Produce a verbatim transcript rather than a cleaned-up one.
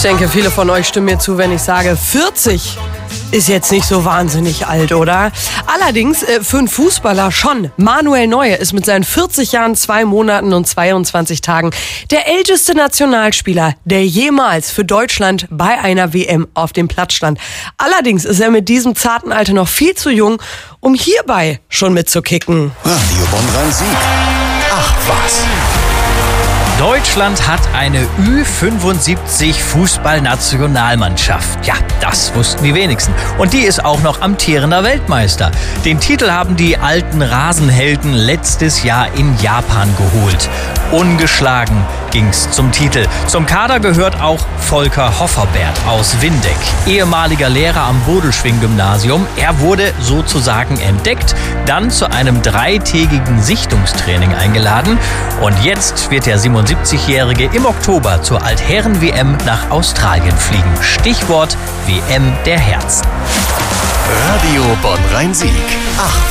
denke, viele von euch stimmen mir zu, wenn ich sage, vierzig ist jetzt nicht so wahnsinnig alt, oder? Allerdings äh, für einen Fußballer schon. Manuel Neuer ist mit seinen vierzig Jahren, zwei Monaten und zweiundzwanzig Tagen der älteste Nationalspieler, der jemals für Deutschland bei einer W M auf dem Platz stand. Allerdings ist er mit diesem zarten Alter noch viel zu jung, um hierbei schon mitzukicken. Radio Bonn-Rhein-Sieg. Ach was. Deutschland hat eine Ü fünfundsiebzig Fußballnationalmannschaft. Ja, das wussten die wenigsten. Und die ist auch noch amtierender Weltmeister. Den Titel haben die alten Rasenhelden letztes Jahr in Japan geholt. Ungeschlagen ging's zum Titel. Zum Kader gehört auch Volker Hofferbert aus Windeck, ehemaliger Lehrer am Bodelschwing-Gymnasium. Er wurde sozusagen entdeckt, dann zu einem dreitägigen Sichtungstraining eingeladen. Und jetzt wird der siebenundsiebzigjährige im Oktober zur Altherren-W M nach Australien fliegen. Stichwort W M der Herzen. Radio Bonn-Rhein-Sieg. Ach